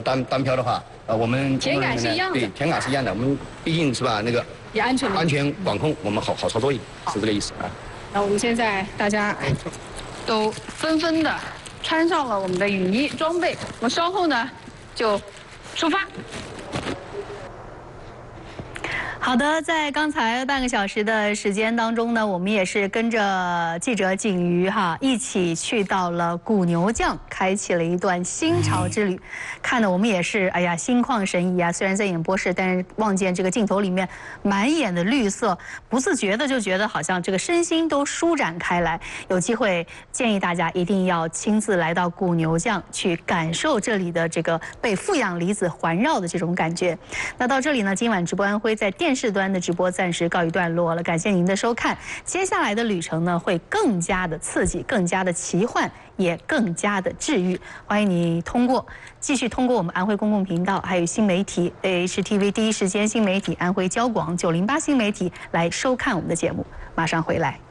单漂的话，我们甜感是一样的， 对，甜感是一样的。我们毕竟是吧，那个也安全管控，我们好操作一点，是这个意思啊。 那我们现在大家都纷纷的穿上了我们的雨衣装备，我们稍后呢就出发。好的，在刚才半个小时的时间当中呢，我们也是跟着记者景瑜一起去到了古牛降，开启了一段新潮之旅。看的我们也是哎呀心旷神怡啊！虽然在演播室，但是望见这个镜头里面满眼的绿色，不自觉的就觉得好像这个身心都舒展开来。有机会建议大家一定要亲自来到古牛降，去感受这里的这个被负氧离子环绕的这种感觉。那到这里呢，今晚直播安徽在电视端的直播暂时告一段落了，感谢您的收看。接下来的旅程呢，会更加的刺激，更加的奇幻，也更加的治愈。欢迎你继续通过我们安徽公共频道，还有新媒体 AHTV 第一时间新媒体安徽交广908新媒体来收看我们的节目。马上回来。